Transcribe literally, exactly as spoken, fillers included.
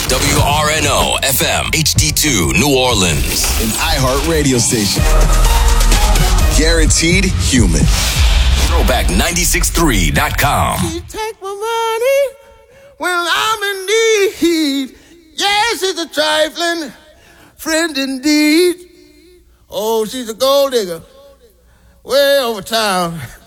W R N O F M H D two New Orleans. An iHeart radio station. Guaranteed human. Throwback nine six three dot com. She take my money when I'm in need. Yes, she's a trifling friend indeed. Oh, she's a gold digger way over town.